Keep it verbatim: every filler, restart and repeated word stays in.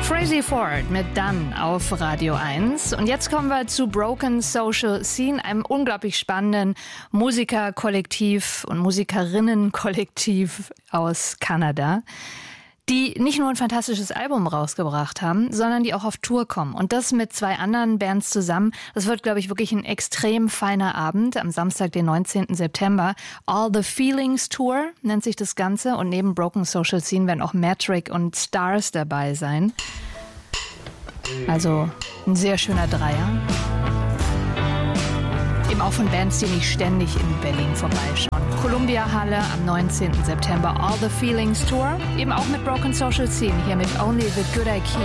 Crazy Ford mit Dann auf Radio eins. Und jetzt kommen wir zu Broken Social Scene, einem unglaublich spannenden Musikerkollektiv und Musikerinnenkollektiv aus Kanada, die nicht nur ein fantastisches Album rausgebracht haben, sondern die auch auf Tour kommen. Und das mit zwei anderen Bands zusammen. Das wird, glaube ich, wirklich ein extrem feiner Abend am Samstag, den neunzehnten September. All the Feelings Tour nennt sich das Ganze. Und neben Broken Social Scene werden auch Metric und Stars dabei sein. Also ein sehr schöner Dreier. Eben auch von Bands, die nicht ständig in Berlin vorbeischauen. Columbia Halle am neunzehnten September, All the Feelings Tour. Eben auch mit Broken Social Scene, hier mit Only the Good I Keep.